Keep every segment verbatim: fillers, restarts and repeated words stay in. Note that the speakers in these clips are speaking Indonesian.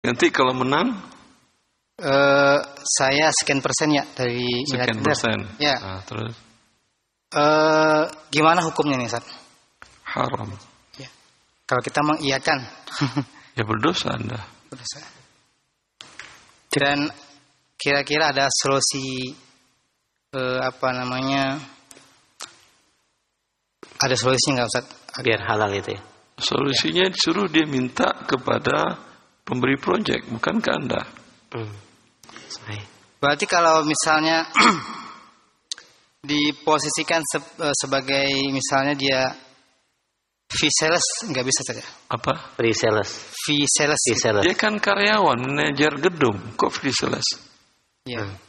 Nanti kalau menang? Uh, saya sekian persen ya dari sekian persen. Ya. Nah, terus? Uh, gimana hukumnya nih, Ustaz? Haram. Ya. Kalau kita mengiyakan. Ya berdosa Anda. Berdosa. Dan kira-kira ada solusi uh, apa namanya? Ada solusinya nggak, Ustaz? Biar halal itu ya. Solusinya disuruh dia minta kepada pemberi proyek, bukan ke Anda. Hmm. Berarti kalau misalnya diposisikan se sebagai misalnya dia fee sales nggak bisa saja. Apa? Free sales. Fee sales. Fee sales. Dia kan karyawan, manajer gedung, kok free sales? Ya. Hmm.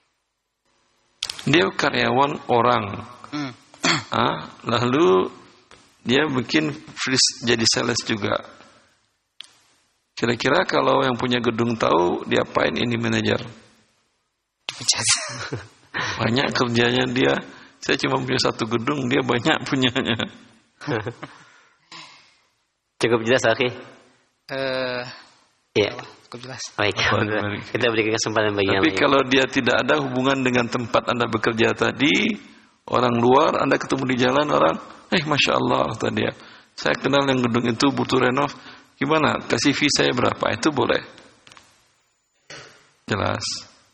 Dia karyawan orang. Hmm. Ah, lalu dia bikin free jadi sales juga. Kira-kira kalau yang punya gedung tahu diapain ini manajer? Banyak kerjanya dia. Saya cuma punya satu gedung, dia banyak punyanya. Cukup jelas, oke? Uh, ya. Cukup jelas. Baik. Kita berikan kesempatan bagi yang Tapi kalau dia tidak ada hubungan dengan tempat Anda bekerja tadi, orang luar, Anda ketemu di jalan orang, eh Masya Allah, kata dia, saya kenal yang gedung itu butuh renov, gimana? Kasih fee saya berapa? Itu boleh. Jelas.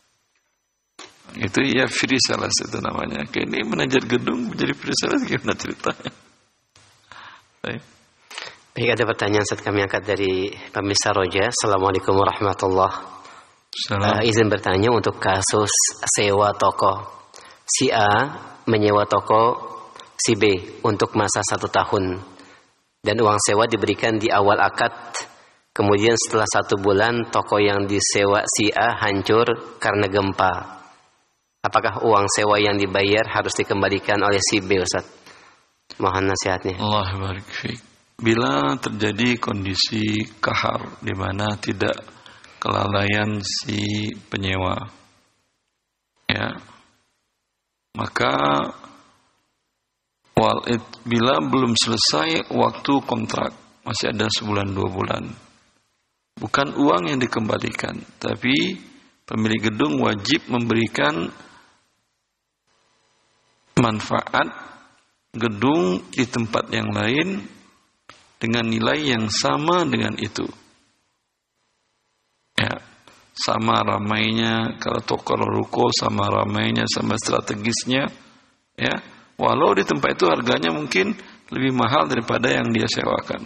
Itu ya free sales itu namanya. Kayak ini manajer gedung menjadi free sales, gimana ceritanya? Baik. Baik, ada pertanyaan saat kami angkat dari pemirsa Roja. Assalamualaikum warahmatullahi wabarakatuh. Uh, izin bertanya untuk kasus sewa toko. Si A menyewa toko si B untuk masa satu tahun. Dan uang sewa diberikan di awal akad. Kemudian setelah satu bulan toko yang disewa si A hancur karena gempa. Apakah uang sewa yang dibayar harus dikembalikan oleh si B, Ustaz? Mohon nasihatnya. Allah barik fiik. Bila terjadi kondisi kahar di mana tidak kelalaian si penyewa, ya, maka wal bila belum selesai waktu kontrak, masih ada sebulan dua bulan, bukan uang yang dikembalikan, tapi pemilik gedung wajib memberikan manfaat gedung di tempat yang lain dengan nilai yang sama dengan itu. Ya, sama ramainya, kalau toko ruko sama ramainya, sama strategisnya, ya. Walau di tempat itu harganya mungkin lebih mahal daripada yang dia sewakan.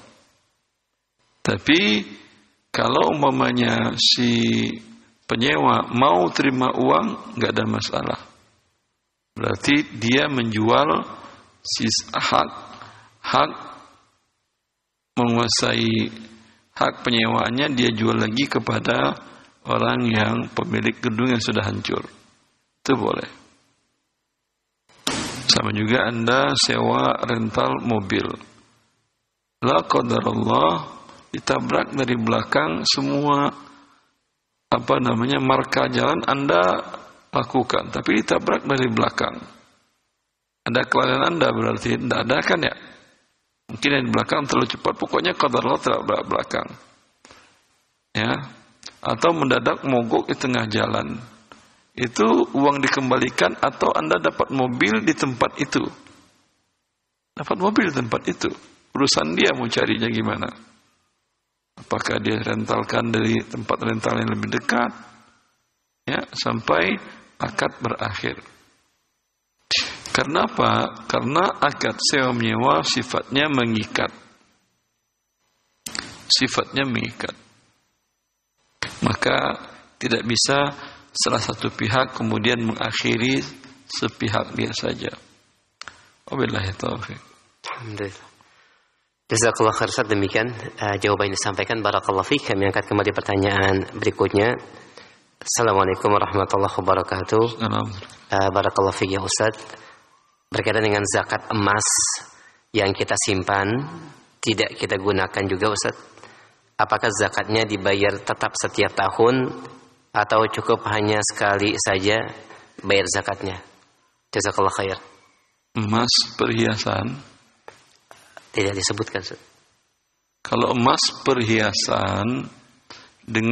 Tapi kalau umpamanya si penyewa mau terima uang, nggak ada masalah. Berarti dia menjual si hak hak menguasai hak penyewaannya, dia jual lagi kepada orang yang pemilik gedung yang sudah hancur. Itu boleh. Sama juga Anda sewa rental mobil. La qadarullah, ditabrak dari belakang, semua apa namanya marka jalan Anda lakukan, tapi ditabrak dari belakang. Ada kelalaian Anda berarti tidak ada kan ya? Mungkin yang di belakang terlalu cepat, pokoknya qadar Allah terlalu belakang. Ya. Atau mendadak mogok di tengah jalan. Itu uang dikembalikan atau Anda dapat mobil di tempat itu. Dapat mobil di tempat itu. Urusan dia mau carinya gimana. Apakah dia rentalkan dari tempat rental yang lebih dekat, ya, sampai akad berakhir. Karena apa? Karena akad sewa menyewa sifatnya mengikat. Sifatnya mengikat. Maka tidak bisa salah satu pihak kemudian mengakhiri sepihak dia saja. Wabillahi taufiq. Alhamdulillah. Jazakallah khair, Ustaz. Demikian uh, jawaban yang disampaikan. Barakallahu fiik. Kami angkat kembali pertanyaan berikutnya. Assalamualaikum warahmatullahi wabarakatuh. Uh, barakallahu fiik ya Ustaz. Berkaitan dengan zakat emas yang kita simpan, tidak kita gunakan juga, Ustaz. Apakah zakatnya dibayar tetap setiap tahun atau cukup hanya sekali saja bayar zakatnya? Jazakallah khair. Emas perhiasan tidak disebutkan, Ustaz. Kalau emas perhiasan